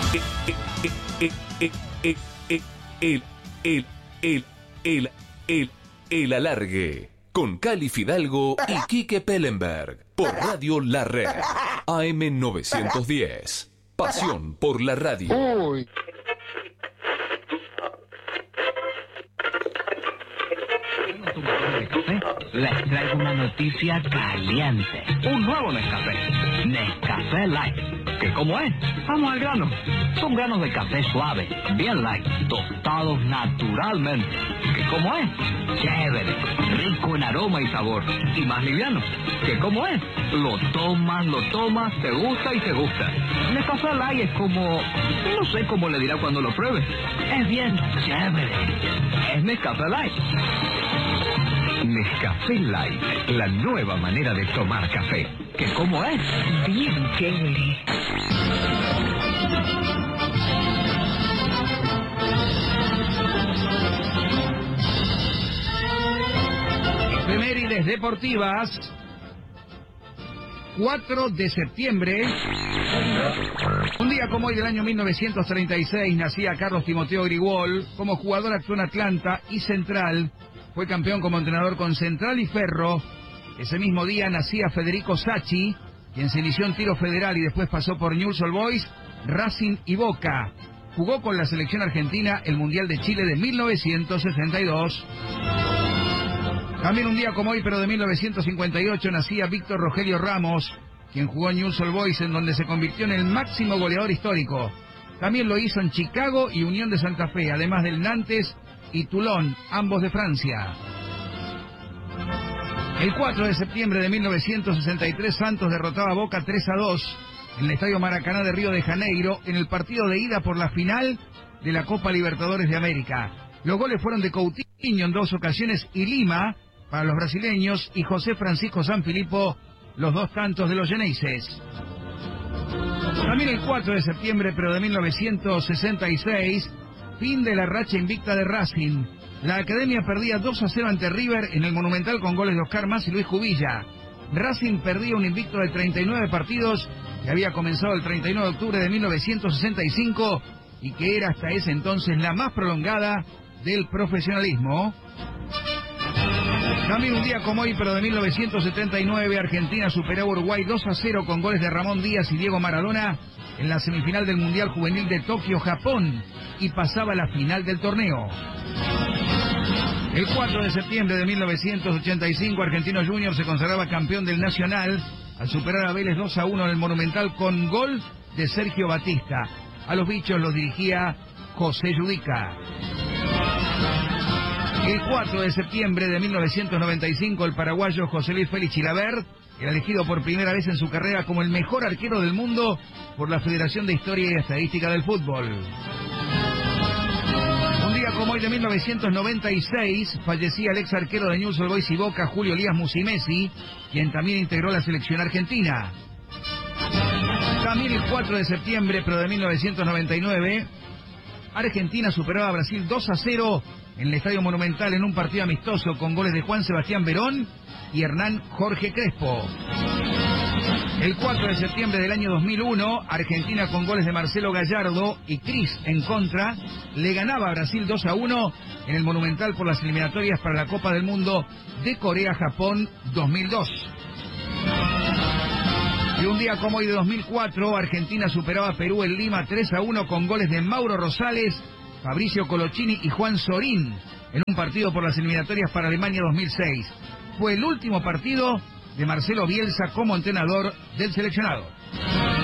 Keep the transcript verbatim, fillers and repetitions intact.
El, el, el, el, el, el, el alargue con Cali Fidalgo y Quique Pellenberg por Radio La Red A M novecientos diez. Pasión por la radio. Uy. Les traigo una noticia caliente. Un nuevo Nescafé. Nescafé Light. ¿Qué cómo es? Vamos al grano. Son granos de café suave, bien light, tostados naturalmente. ¿Qué cómo es? Chévere, rico en aroma y sabor. Y más liviano. ¿Qué cómo es? Lo tomas, lo tomas, te gusta y te gusta. Nescafé Light es como... no sé cómo le dirá cuando lo pruebes. Es bien chévere. Es Nescafé Light. Nescafé Light, la nueva manera de tomar café. ¿Qué cómo es? Bien chévere. Efemérides deportivas. cuatro de septiembre. Un día como hoy del año mil novecientos treinta y seis nacía Carlos Timoteo Grigol. Como jugador actuó en Atlanta y Central. Fue campeón como entrenador con Central y Ferro. Ese mismo día nacía Federico Sacchi, quien se inició en tiro federal y después pasó por Newell's Old Boys, Racing y Boca. Jugó con la selección argentina el Mundial de Chile de mil novecientos sesenta y dos. También un día como hoy, pero de mil novecientos cincuenta y ocho, nacía Víctor Rogelio Ramos, quien jugó en Newell's Old Boys, en donde se convirtió en el máximo goleador histórico. También lo hizo en Chicago y Unión de Santa Fe, además del Nantes y Toulon, ambos de Francia. El cuatro de septiembre de mil novecientos sesenta y tres, Santos derrotaba a Boca tres a dos en el Estadio Maracaná de Río de Janeiro en el partido de ida por la final de la Copa Libertadores de América. Los goles fueron de Coutinho en dos ocasiones y Lima para los brasileños y José Francisco Sanfilippo los dos tantos de los Geneises. También el cuatro de septiembre, pero de mil novecientos sesenta y seis, fin de la racha invicta de Racing. La Academia perdía dos a cero ante River en el Monumental con goles de Oscar Mas y Luis Jubilla. Racing perdía un invicto de treinta y nueve partidos que había comenzado el treinta y nueve de octubre de mil novecientos sesenta y cinco y que era hasta ese entonces la más prolongada del profesionalismo. También un día como hoy, pero de mil novecientos setenta y nueve, Argentina superó a Uruguay dos a cero con goles de Ramón Díaz y Diego Maradona en la semifinal del Mundial Juvenil de Tokio, Japón, y pasaba a la final del torneo. El cuatro de septiembre de mil novecientos ochenta y cinco, Argentinos Juniors se consagraba campeón del Nacional al superar a Vélez dos a uno en el Monumental con gol de Sergio Batista. A los bichos los dirigía José Yudica. El cuatro de septiembre de mil novecientos noventa y cinco, el paraguayo José Luis Félix Chilavert era elegido por primera vez en su carrera como el mejor arquero del mundo por la Federación de Historia y Estadística del Fútbol. Un día como hoy de mil novecientos noventa y seis, fallecía el ex arquero de Newell's Old Boys y Boca, Julio Elías Musimesi, quien también integró la selección argentina. También el cuatro de septiembre, pero de mil novecientos noventa y nueve, Argentina superaba a Brasil dos a cero en el Estadio Monumental en un partido amistoso con goles de Juan Sebastián Verón y Hernán Jorge Crespo. El cuatro de septiembre del año dos mil uno, Argentina con goles de Marcelo Gallardo y Cris en contra, le ganaba a Brasil dos a uno en el Monumental por las eliminatorias para la Copa del Mundo de Corea-Japón dos mil dos. Y un día como hoy de dos mil cuatro, Argentina superaba a Perú en Lima tres a uno con goles de Mauro Rosales, Fabricio Colochini y Juan Sorín en un partido por las eliminatorias para Alemania dos mil seis. Fue el último partido de Marcelo Bielsa como entrenador del seleccionado.